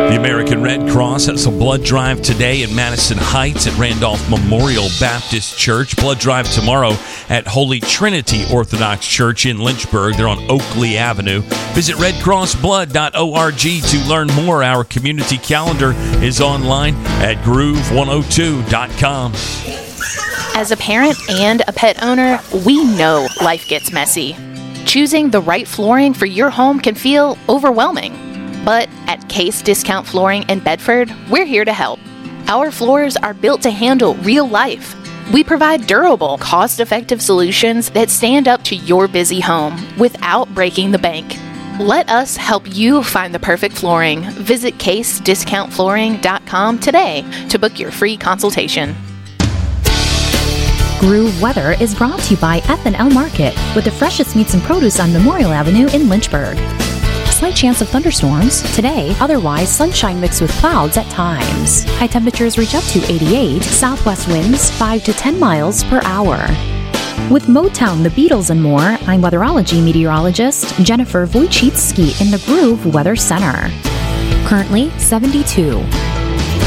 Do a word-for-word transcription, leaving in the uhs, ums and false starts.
The American Red Cross has a blood drive today in Madison Heights at Randolph Memorial Baptist Church. Blood drive tomorrow at Holy Trinity Orthodox Church in Lynchburg. They're on Oakley Avenue. Visit red cross blood dot org to learn more. Our community calendar is online at groove one oh two dot com. As a parent and a pet owner, we know life gets messy. Choosing the right flooring for your home can feel overwhelming. But at Case Discount Flooring in Bedford, we're here to help. Our floors are built to handle real life. We provide durable, cost-effective solutions that stand up to your busy home without breaking the bank. Let us help you find the perfect flooring. Visit case discount flooring dot com today to book your free consultation. Groove Weather is brought to you by F and L Market, with the freshest meats and produce on Memorial Avenue in Lynchburg. Slight chance of thunderstorms today, otherwise sunshine mixed with clouds at times. High temperatures reach up to eighty-eight, southwest winds five to ten miles per hour. With Motown, the Beatles, and more, I'm weatherology meteorologist Jennifer Wojcicki in the Groove Weather Center. Currently seventy-two.